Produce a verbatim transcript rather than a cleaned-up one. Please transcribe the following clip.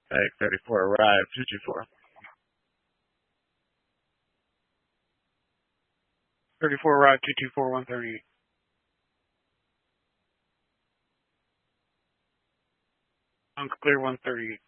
Egg thirty-four arrived, two two four. thirty-four arrived, two two four, one thirty. Unclear, one thirty.